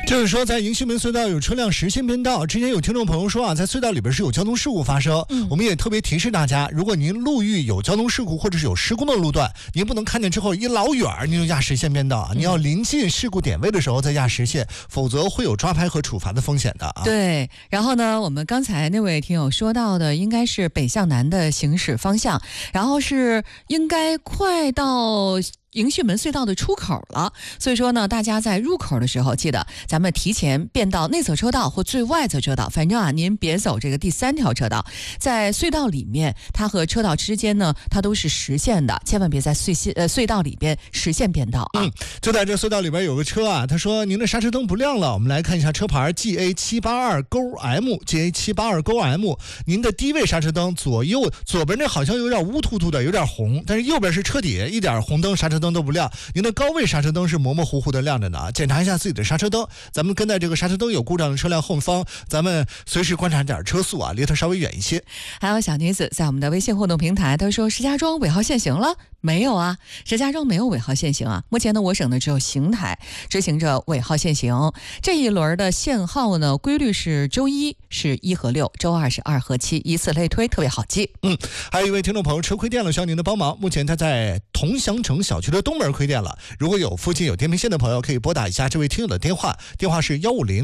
就是说在迎新门隧道有车辆实线变道，之前有听众朋友说啊，在隧道里边是有交通事故发生，我们也特别提示大家，如果您路遇有交通事故或者是有施工的路段，您不能看见之后一老远您就压实线变道啊，你要临近事故点位的时候再压实线，否则会有抓拍和处罚的风险的啊。 对，然后呢，我们刚才那位听友说到的应该是北向南的行驶方向，然后是应该快到迎新门隧道的出口了，所以说呢，大家在入口的时候记得咱们提前变到内侧车道或最外侧车道，反正啊您别走这个第三条车道，在隧道里面它和车道之间呢它都是实线的，千万别在隧道里边实线变道啊。 就在这隧道里边有个车啊，他说您的刹车灯不亮了，我们来看一下车牌 GA782M， 您的低位刹车灯左边那好像有点乌突突的，有点红，但是右边是彻底一点红灯刹车灯都不亮，您的高位刹车灯是模模糊糊的亮着呢。检查一下自己的刹车灯，咱们跟在这个刹车灯有故障的车辆后方，咱们随时观察点车速啊，离它稍微远一些。 还有小女子在我们的微信互动平台，她说石家庄尾号限行了没有啊？石家庄没有尾号限行啊，目前呢我省呢只有邢台执行着尾号限行，这一轮的限号呢规律是周一是1和6，周二是2和7，以此类推，特别好记。 还有一位听众朋友车亏电了，需要您的帮忙，目前他在同祥城小区的东门亏电了，如果有附近有电瓶线的朋友可以拨打一下这位听友的电话是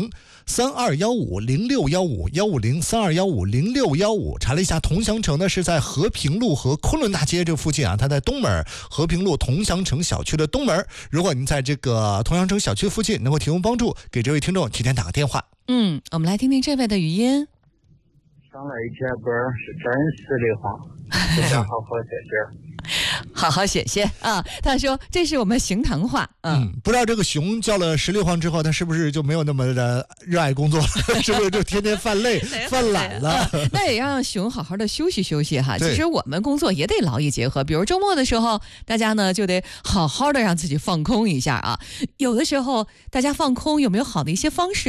150-3215-0615，150-3215-0615。查了一下同祥城呢是在和平路和昆仑大街这附近啊，它在东门和平路同祥城小区的东门，如果您在这个同祥城小区附近能够提供帮助，给这位听众提前打个电话。 我们来听听这位的语音。 上来一节歌是真实的话，就想好好写写。 好好写写啊！他说这是我们邢台话。 不知道这个熊叫了16晃之后，他是不是就没有那么的热爱工作了？是不是就天天犯累、犯懒了？ 那也让熊好好的休息休息哈。 其实我们工作也得劳逸结合，比如周末的时候，大家呢就得好好的让自己放空一下啊。有的时候大家放空有没有好的一些方式？